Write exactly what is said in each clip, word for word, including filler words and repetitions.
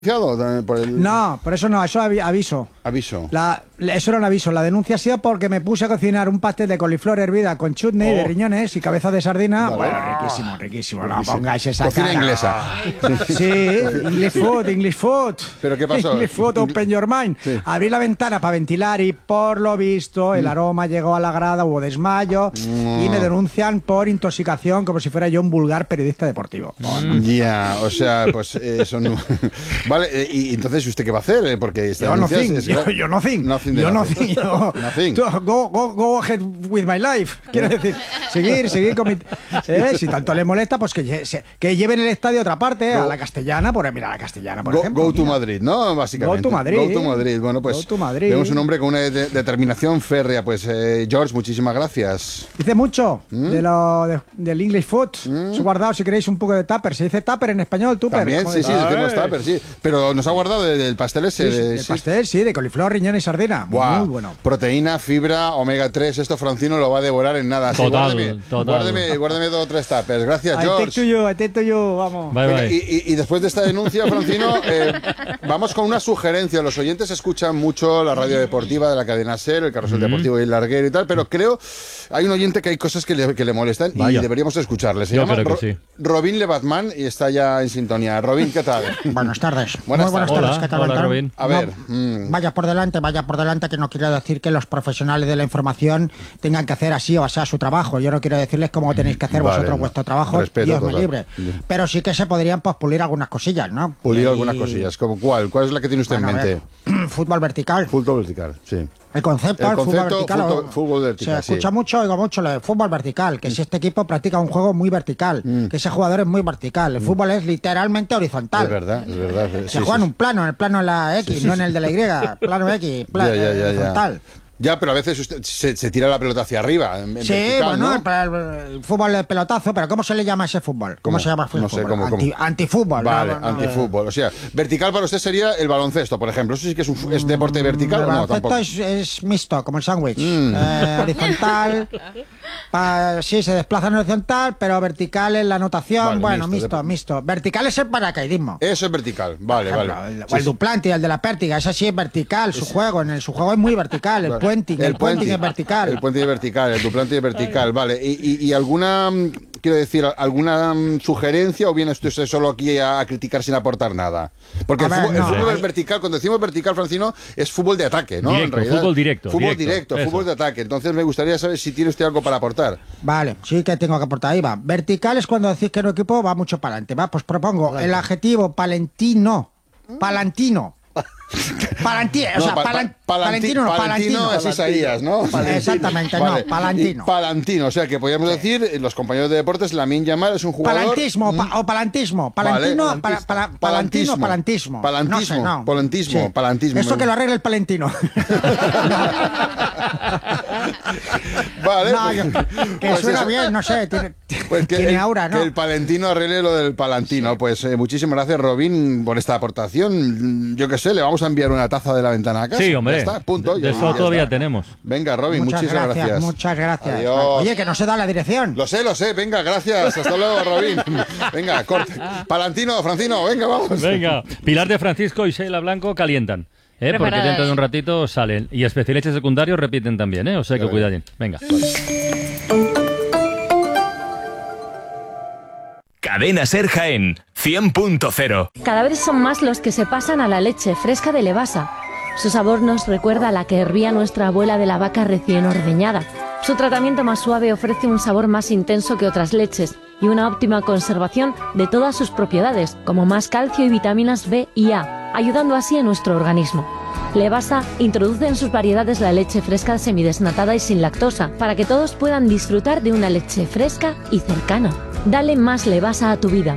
Por el... No, por eso no, eso es aviso. Aviso. La, eso era un aviso. La denuncia ha sido porque me puse a cocinar un pastel de coliflor hervida con chutney oh. de riñones y cabeza de sardina. Vale. Bueno, riquísimo, riquísimo. No pongáis esa Cocina cara. inglesa. Sí, English food, English food. ¿Pero qué pasó? English food, open your mind. Sí. Abrí la ventana para ventilar y por lo visto el aroma llegó a la grada, hubo desmayo mm. y me denuncian por intoxicación como si fuera yo un vulgar periodista deportivo. Mm. Ya, yeah, o sea, pues eso no... Vale, y entonces ¿usted qué va a hacer? Porque esta yo no think, es... yo, yo no think, nothing yo no nothing. think, yo, nothing. Go, go, go ahead with my life. Quiero decir, seguir, seguir con mi... ¿Eh? Si tanto le molesta, pues que, que lleven el estadio a otra parte, go. a la Castellana, por mira, a la Castellana, por go, ejemplo. Go to mira. Madrid, ¿no? Básicamente. Go to Madrid. Go to Madrid. Bueno, pues tenemos un hombre con una de determinación férrea. Pues, eh, George, muchísimas gracias. Dice mucho ¿Mm? de lo de, del English food. ¿Mm? Os he guardado, si queréis, un poco de tupper. Se dice tupper en español, tupper. También, sí, sí, decimos tupper, sí. Pero nos ha guardado del pastel ese. Sí, de, del sí. pastel, sí, de coliflor, riñón y sardina. Wow. Muy bueno. Proteína, fibra, omega tres. Esto Francino lo va a devorar en nada. Total, sí, guárdeme, total. Guárdeme, guárdeme dos o tres tuppers. Gracias, George. I take to you, I take to you, vamos. Bye, Venga, bye. Y, y, y después de esta denuncia, Francino, eh, vamos con una sugerencia. Los oyentes escuchan mucho la radio deportiva de la cadena SER, el Carrusel mm-hmm. Deportivo y el Larguero y tal, pero creo hay un oyente que hay cosas que le, que le molestan Vaya. y deberíamos escucharle. Se Yo llama creo que Ro- sí. Robin Lebatman y está ya en sintonía. Robin, ¿qué tal? Buenas tardes. Buenas Muy buenas tardes. tardes. ¿Qué tal, Hola, Hola Robin. A ver. No, mm. Vaya por delante, vaya por delante, que no quiero decir que los profesionales de la información tengan que hacer así o así su trabajo. Yo no quiero decirles cómo tenéis que hacer Vale, vosotros no. vuestro trabajo. Respeto Dios me total. libre. Pero sí que se podrían pues, pulir algunas cosillas, ¿no? Pulir y... algunas cosillas. ¿Como cuál? ¿Cuál es la que tiene usted bueno, en mente? Ver, fútbol vertical. Fútbol vertical, sí. El concepto, el concepto fútbol vertical, fútbol, o, fútbol vertical, se escucha sí. mucho, oigo mucho lo de fútbol vertical, que mm. si este equipo practica un juego muy vertical, mm. que ese jugador es muy vertical, el mm. fútbol es literalmente horizontal. Es verdad, es verdad. Se sí, juega sí. en un plano, en el plano de la X, sí, sí, no en el de la Y, plano X, plano ya, ya, ya, horizontal. Ya. Ya, pero a veces usted se, se tira la pelota hacia arriba. En, en sí, vertical, bueno, ¿no? el, el fútbol de pelotazo, pero ¿cómo se le llama a ese fútbol? ¿Cómo, ¿Cómo? se llama el fútbol? No sé, ¿cómo, Anti, cómo? Antifútbol. Vale, no, no, antifútbol. O sea, vertical para usted sería el baloncesto, por ejemplo. ¿Eso sí que es, un, es deporte vertical el o no? baloncesto Tampoco. Es, es mixto, como el sándwich. Mm. Eh, horizontal. Pa, sí, se desplaza en horizontal, pero vertical es la anotación. Vale, bueno, mixto, mixto, mixto. Vertical es el paracaidismo. Eso es vertical. Vale, ejemplo, vale. El, sí, el Duplantis, el de la pértiga, ese sí es vertical, su es... juego. En el, su juego es muy vertical. El puenting, el, el puenting es vertical. El puenting es vertical, el Duplantis es vertical, vale. Y, y, y alguna, quiero decir, alguna sugerencia o viene usted solo aquí a, a criticar sin aportar nada? Porque el, ver, fútbol, no, el fútbol es vertical, cuando decimos vertical, Francino, es fútbol de ataque, ¿no? Directo, en realidad, fútbol directo. Fútbol directo, directo fútbol de ataque. Entonces me gustaría saber si tiene usted algo para aportar. Vale, sí que tengo que aportar. Ahí va. Vertical es cuando decís que un equipo va mucho para adelante. Va, pues propongo el adjetivo palentino. Palantino. Palantino, o sea, no, pa, palan, pa, palantino, no, palantino, palantino. es Isaías, ¿no? Palantino. Exactamente, vale. no, palantino. Y palantino, o sea, que podríamos sí. decir, los compañeros de deportes, Lamine Yamal es un jugador... Palantismo, pa, o palantismo, palantino, vale. pa, pa, pa, palantino, palantismo. Palantismo, no sé, no. palantismo, sí. palantismo. Eso que lo arregle el palentino. Vale. No, pues, yo, que pues suena eso. bien, no sé, tiene, pues que tiene el, aura, ¿no? Que el palentino arregle lo del palantino. Sí. Pues eh, muchísimas gracias, Robin, por esta aportación. Yo qué sé, le vamos a enviar una taza de la ventana a casa. Sí, hombre. Ya está, punto. De eso todavía está. tenemos. Venga, Robin, muchas muchísimas gracias, gracias. Muchas gracias. Adiós. Oye, que no se da la dirección. Lo sé, lo sé. Venga, gracias. Hasta luego, Robin. Venga, corte. Palantino, Francino, venga, vamos. Venga. Pilar de Francisco y Sheila Blanco calientan. ¿Eh? Porque dentro de un ratito salen. Y especialistas secundarios repiten también, ¿eh? O sea que cuidadín. Venga. Cadena SER Jaén, cien punto cero. Cada vez son más los que se pasan a la leche fresca de Levasa. Su sabor nos recuerda a la que hervía nuestra abuela de la vaca recién ordeñada. Su tratamiento más suave ofrece un sabor más intenso que otras leches y una óptima conservación de todas sus propiedades, como más calcio y vitaminas B y A, ayudando así a nuestro organismo. Levasa introduce en sus variedades la leche fresca semidesnatada y sin lactosa, para que todos puedan disfrutar de una leche fresca y cercana. Dale más Levasa a tu vida.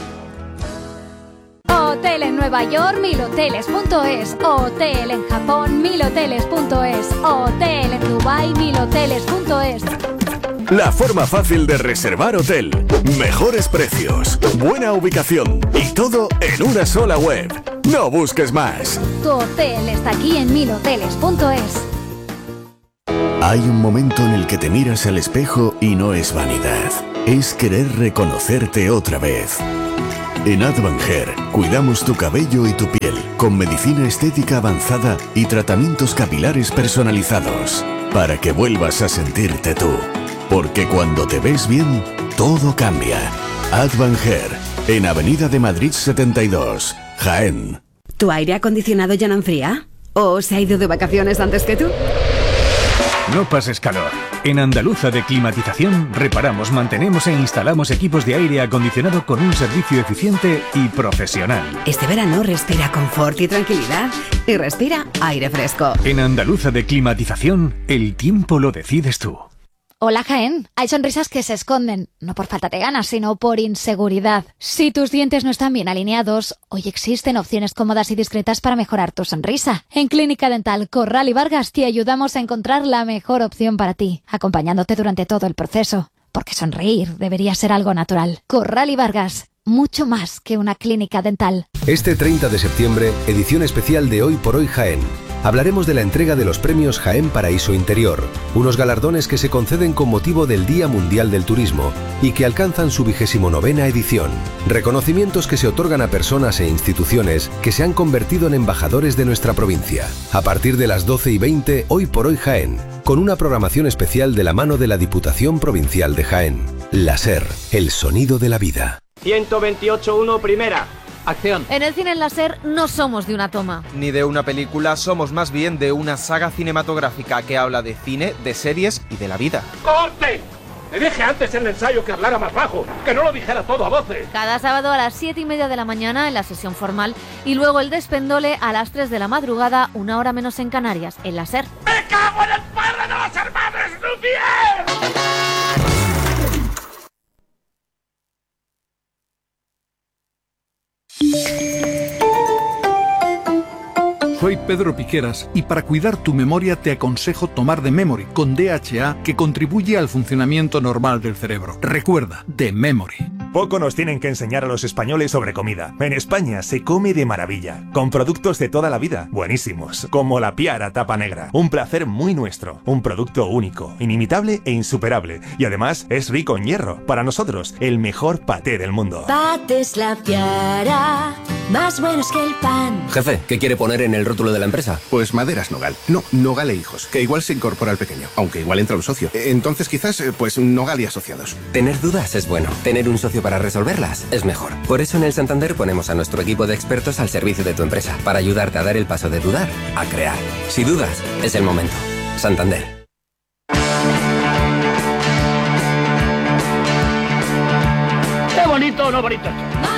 Hotel en Nueva York, mil hoteles punto es. Hotel en Japón, mil hoteles punto es. Hotel en Dubái, mil hoteles punto es. La forma fácil de reservar hotel, mejores precios, buena ubicación y todo en una sola web. No busques más. Tu hotel está aquí en mil hoteles punto es. Hay un momento en el que te miras al espejo y no es vanidad, es querer reconocerte otra vez. En Advanced cuidamos tu cabello y tu piel con medicina estética avanzada y tratamientos capilares personalizados para que vuelvas a sentirte tú. Porque cuando te ves bien, todo cambia. Advanced, en Avenida de Madrid setenta y dos, Jaén. ¿Tu aire acondicionado ya no enfría? ¿O se ha ido de vacaciones antes que tú? No pases calor. En Andaluza de Climatización reparamos, mantenemos e instalamos equipos de aire acondicionado con un servicio eficiente y profesional. Este verano respira confort y tranquilidad y respira aire fresco. En Andaluza de Climatización, el tiempo lo decides tú. Hola Jaén, hay sonrisas que se esconden, no por falta de ganas, sino por inseguridad. Si tus dientes no están bien alineados, hoy existen opciones cómodas y discretas para mejorar tu sonrisa. En Clínica Dental Corral y Vargas te ayudamos a encontrar la mejor opción para ti, acompañándote durante todo el proceso. Porque sonreír debería ser algo natural. Corral y Vargas, mucho más que una clínica dental. Este treinta de septiembre, edición especial de Hoy por Hoy Jaén. Hablaremos de la entrega de los premios Jaén Paraíso Interior, unos galardones que se conceden con motivo del Día Mundial del Turismo y que alcanzan su vigésimo novena edición. Reconocimientos que se otorgan a personas e instituciones que se han convertido en embajadores de nuestra provincia. A partir de las doce y veinte, Hoy por Hoy Jaén, con una programación especial de la mano de la Diputación Provincial de Jaén. La SER, el sonido de la vida. ciento veintiocho punto uno, primera. Acción. En el cine en láser no somos de una toma. Ni de una película, somos más bien de una saga cinematográfica que habla de cine, de series y de la vida. ¡Corte! Le dije antes en el ensayo que hablara más bajo, que no lo dijera todo a voces. Cada sábado a las siete y media de la mañana en la sesión formal y luego el despendole a las tres de la madrugada, una hora menos en Canarias, en la SER. ¡Me cago en el padre de los hermanos Lumière! Soy Pedro Piqueras y para cuidar tu memoria te aconsejo tomar The Memory con D H A que contribuye al funcionamiento normal del cerebro. Recuerda, The Memory. Poco nos tienen que enseñar a los españoles sobre comida. En España se come de maravilla, con productos de toda la vida, buenísimos, como la Piara Tapa Negra. Un placer muy nuestro, un producto único, inimitable e insuperable. Y además es rico en hierro. Para nosotros, el mejor paté del mundo. Patés La Piara, más buenos que el pan. Jefe, ¿qué quiere poner en el rótulo de la empresa? Pues Maderas Nogal. No, Nogal e Hijos, que igual se incorpora al pequeño, aunque igual entra un socio. Entonces quizás, pues Nogal y Asociados. Tener dudas es bueno. Tener un socio para resolverlas es mejor. Por eso en el Santander ponemos a nuestro equipo de expertos al servicio de tu empresa, para ayudarte a dar el paso de dudar a crear. Si dudas, es el momento. Santander. ¡Qué bonito, no bonito!